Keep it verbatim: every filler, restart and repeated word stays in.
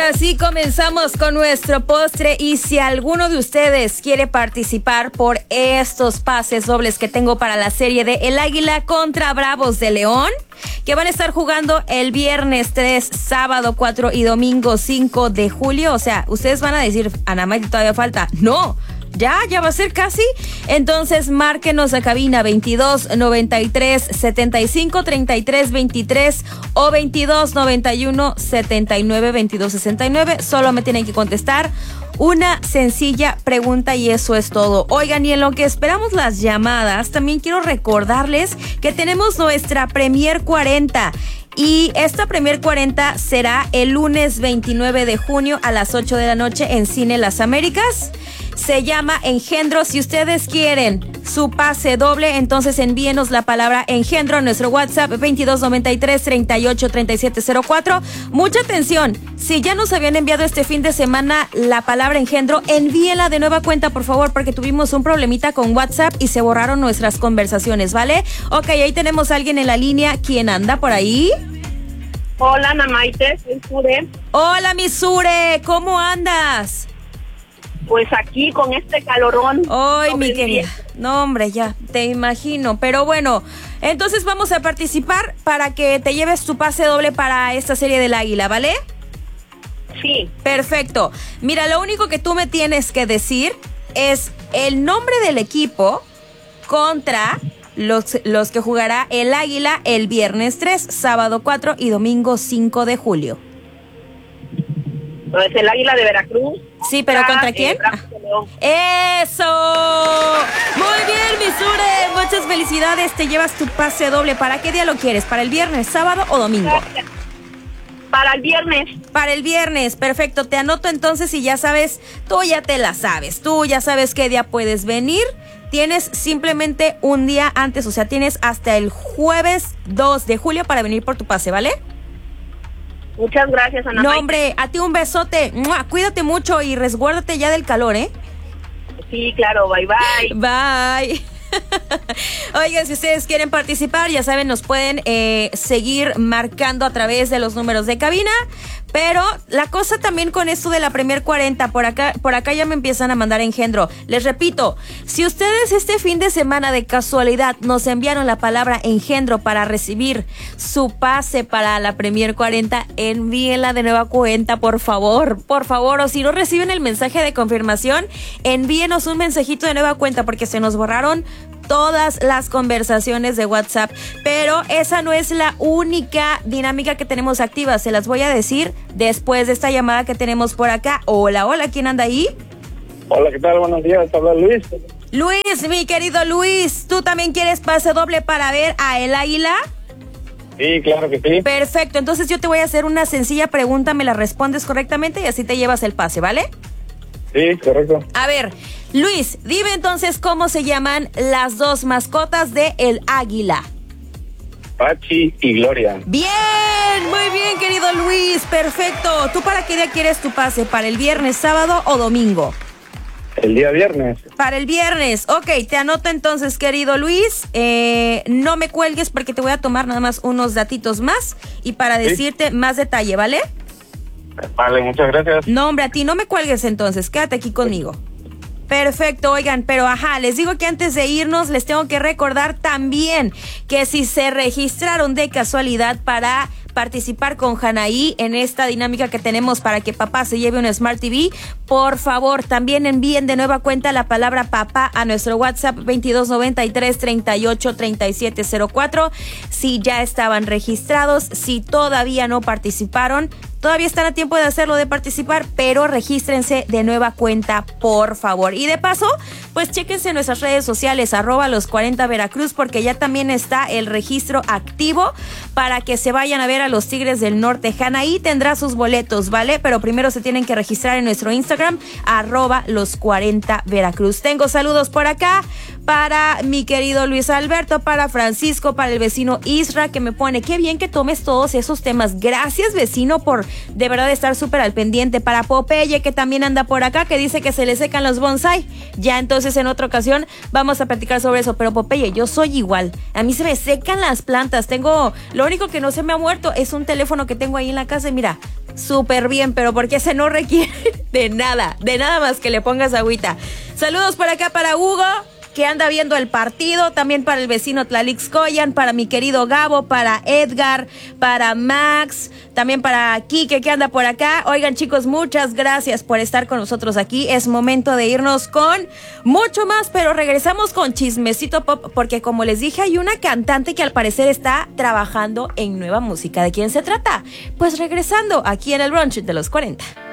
ahora sí comenzamos con nuestro postre y si alguno de ustedes quiere participar por estos pases dobles que tengo para la serie de El Águila contra Bravos de León, que van a estar jugando el viernes tres, sábado cuatro y domingo cinco de julio, o sea, ustedes van a decir, Ana Maite, todavía falta. No, ya, ya va a ser casi. Entonces, márquenos a cabina veintidós noventa y tres setenta y cinco treinta y tres veintitrés o veintidós noventa y uno setenta y nueve veintidós sesenta y nueve. Solo me tienen que contestar una sencilla pregunta y eso es todo. Oigan, y en lo que esperamos las llamadas, también quiero recordarles que tenemos nuestra Premier cuarenta. Y esta Premier cuarenta será el lunes veintinueve de junio a las ocho de la noche en Cine Las Américas. Se llama Engendro. Si ustedes quieren su pase doble, entonces envíenos la palabra Engendro a nuestro WhatsApp veintidós noventa y tres treinta y ocho treinta y siete cero cuatro. Mucha atención, si ya nos habían enviado este fin de semana la palabra Engendro, envíela de nueva cuenta, por favor, porque tuvimos un problemita con WhatsApp y se borraron nuestras conversaciones, ¿vale? Ok, ahí tenemos a alguien en la línea. ¿Quién anda por ahí? Hola, Ana Maite, soy Sure. Hola, mi Sure, ¿cómo andas? Pues aquí con este calorón. Ay, mi querida. No, hombre, ya, te imagino. Pero bueno, entonces vamos a participar para que te lleves tu pase doble para esta serie del Águila, ¿vale? Sí. Perfecto. Mira, lo único que tú me tienes que decir es el nombre del equipo contra los, los que jugará el Águila el viernes tres, sábado cuatro y domingo cinco de julio. Es el Águila de Veracruz. Sí, pero ¿contra quién? Eh, ¡Eso! Muy bien, mi Sure. Muchas felicidades. Te llevas tu pase doble. ¿Para qué día lo quieres? ¿Para el viernes, sábado o domingo? Para el viernes. Para el viernes, perfecto. Te anoto entonces y ya sabes, tú ya te la sabes. Tú ya sabes qué día puedes venir. Tienes simplemente un día antes, o sea, tienes hasta el jueves dos de julio para venir por tu pase, ¿vale? Muchas gracias, Ana No, Maite. hombre, a ti un besote. ¡Mua! Cuídate mucho y resguárdate ya del calor, ¿eh? Sí, claro, bye bye. Bye. Oigan, si ustedes quieren participar, ya saben, nos pueden eh, seguir marcando a través de los números de cabina. Pero la cosa también con esto de la Premier cuarenta, por acá, por acá ya me empiezan a mandar Engendro. Les repito, si ustedes este fin de semana de casualidad nos enviaron la palabra Engendro para recibir su pase para la Premier cuarenta, envíenla de nueva cuenta, por favor, por favor. O si no reciben el mensaje de confirmación, envíenos un mensajito de nueva cuenta porque se nos borraron todas las conversaciones de WhatsApp. Pero esa no es la única dinámica que tenemos activa. Se las voy a decir después de esta llamada que tenemos por acá. Hola, hola, ¿quién anda ahí? Hola, ¿qué tal? Buenos días, habla Luis. Luis, mi querido Luis, ¿tú también quieres pase doble para ver a El Águila? Sí, claro que sí. Perfecto, entonces yo te voy a hacer una sencilla pregunta, me la respondes correctamente y así te llevas el pase, ¿vale? Sí, correcto. A ver, Luis, dime entonces cómo se llaman las dos mascotas de El Águila. Pachi y Gloria. Bien, muy bien, querido Luis, perfecto. ¿Tú para qué día quieres tu pase? ¿Para el viernes, sábado o domingo? El día viernes. Para el viernes, ok, te anoto entonces, querido Luis. Eh, no me cuelgues porque te voy a tomar nada más unos datitos más y para decirte ¿Sí? más detalle, ¿vale? Vale, muchas gracias. No, hombre, a ti no me cuelgues entonces, quédate aquí conmigo. Perfecto, oigan, pero ajá, les digo que antes de irnos les tengo que recordar también que si se registraron de casualidad para participar con Hanaí en esta dinámica que tenemos para que papá se lleve un Smart T V, por favor, también envíen de nueva cuenta la palabra papá a nuestro WhatsApp veintidós noventa y tres treinta y ocho treinta y siete cero cuatro. Si ya estaban registrados, si todavía no participaron, todavía están a tiempo de hacerlo, de participar, pero regístrense de nueva cuenta, por favor. Y de paso, pues chéquense en nuestras redes sociales, arroba los cuarenta Veracruz, porque ya también está el registro activo para que se vayan a ver a los Tigres del Norte. Hanaí tendrá sus boletos, ¿vale? Pero primero se tienen que registrar en nuestro Instagram, arroba los cuarenta Veracruz. Tengo saludos por acá para mi querido Luis Alberto, para Francisco, para el vecino Isra, que me pone, qué bien que tomes todos esos temas. Gracias, vecino, por de verdad estar súper al pendiente. Para Popeye, que también anda por acá, que dice que se le secan los bonsai. Ya entonces en otra ocasión vamos a platicar sobre eso. Pero Popeye, yo soy igual. A mí se me secan las plantas. Tengo, lo único que no se me ha muerto es un teléfono que tengo ahí en la casa y mira, súper bien, pero porque ese no requiere de nada, de nada más que le pongas agüita. Saludos por acá para Hugo, que anda viendo el partido, también para el vecino Tlalix Coyan, para mi querido Gabo, para Edgar, para Max, también para Quique que anda por acá. Oigan, chicos, muchas gracias por estar con nosotros aquí. Es momento de irnos con mucho más, pero regresamos con Chismecito Pop, porque como les dije, hay una cantante que al parecer está trabajando en nueva música. ¿De quién se trata? Pues regresando aquí en el brunch de los cuarenta.